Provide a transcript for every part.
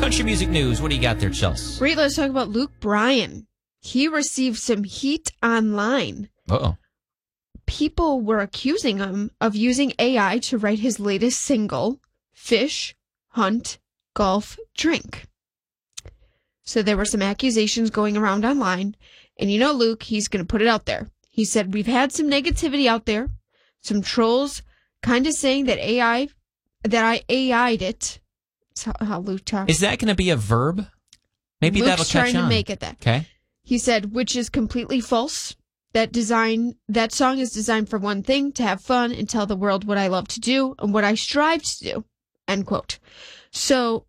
country music news. What do you got there, Chelsea? Great, let's talk about Luke Bryan. He received some heat online. Uh-oh. People were accusing him of using AI to write his latest single, Fish, Hunt, Golf, Drink. So there were some accusations going around online. And you know, Luke, he's going to put it out there. He said, we've had some negativity out there. Some trolls kind of saying that I AI'd it. That's how Luke talks. Is that going to be a verb? Maybe Luke's that'll catch on. trying to make it that. Okay. He said, which is completely false. That song is designed for one thing, to have fun and tell the world what I love to do and what I strive to do. End quote. So,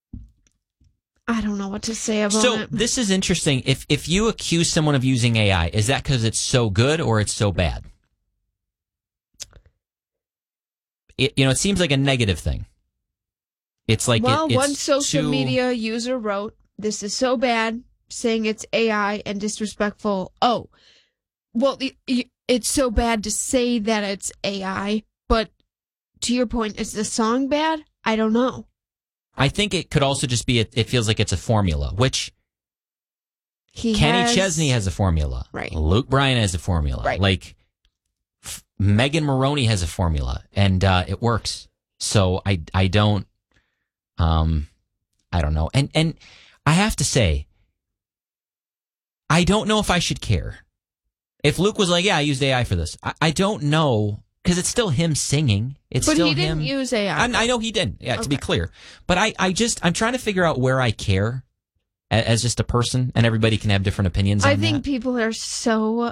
I don't know what to say about it. So, this is interesting. If you accuse someone of using AI, is that because it's so good or it's so bad? It seems like a negative thing. It's like one social media user wrote, "This is so bad," saying it's AI and disrespectful. Oh, well, it's so bad to say that it's AI, but to your point, is the song bad? I don't know. I think it could also just be, it feels like it's a formula, which Kenny Chesney has a formula. Right. Luke Bryan has a formula. Right. Like, Megan Maroney has a formula, and it works. So I don't know. And I have to say, I don't know if I should care. If Luke was like, yeah, I used AI for this, I don't know, because it's still him singing. But still he didn't use AI. I know he didn't, okay. To be clear. But I'm trying to figure out where I care as just a person, and everybody can have different opinions on that. I think people are so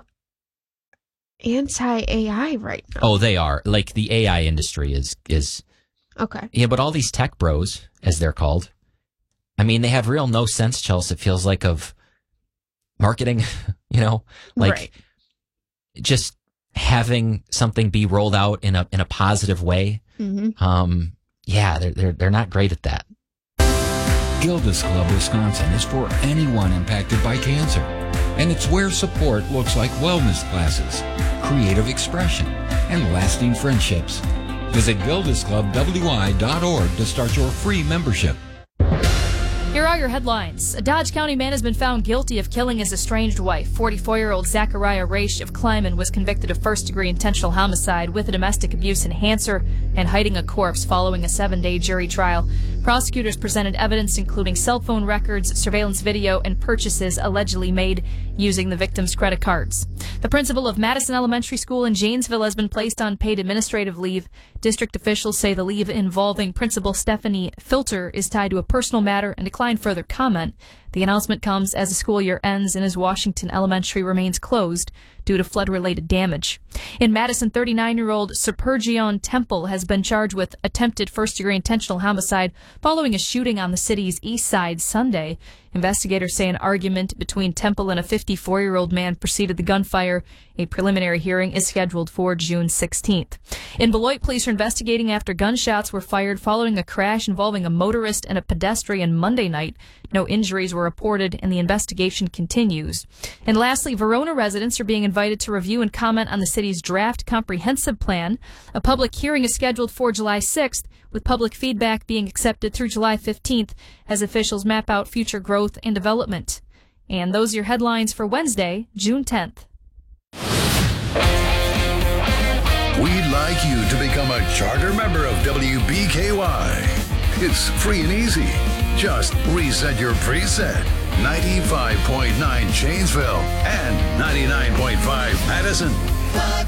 anti-AI right now. Oh, they are. Like, the AI industry is okay. Yeah, but all these tech bros, as they're called, I mean, they have real no sense, Chelsea, it feels like, of marketing, Right. Just having something be rolled out in a positive way. Mm-hmm. They're not great at that. Gilda's Club Wisconsin is for anyone impacted by cancer. And it's where support looks like wellness classes, creative expression, and lasting friendships. Visit GildasClubWI.org to start your free membership. Here are your headlines. A Dodge County man has been found guilty of killing his estranged wife. 44-year-old Zachariah Raish of Kleiman was convicted of first-degree intentional homicide with a domestic abuse enhancer and hiding a corpse following a 7-day jury trial. Prosecutors presented evidence including cell phone records, surveillance video, and purchases allegedly made using the victim's credit cards. The principal of Madison Elementary School in Janesville has been placed on paid administrative leave. District officials say the leave involving Principal Stephanie Filter is tied to a personal matter and decline further comment. The announcement comes as the school year ends and as Washington Elementary remains closed due to flood-related damage. In Madison, 39-year-old Serpergion Temple has been charged with attempted first-degree intentional homicide following a shooting on the city's east side Sunday. Investigators say an argument between Temple and a 54-year-old man preceded the gunfire. A preliminary hearing is scheduled for June 16th. In Beloit, police are investigating after gunshots were fired following a crash involving a motorist and a pedestrian Monday night. No injuries were reported, and the investigation continues. And lastly, Verona residents are being invited to review and comment on the city's draft comprehensive plan. A public hearing is scheduled for July 6th, with public feedback being accepted through July 15th as officials map out future growth and development. And those are your headlines for Wednesday, June 10th. We'd like you to become a charter member of WBKY. It's free and easy. Just reset your preset. 95.9 Janesville and 99.5 Madison.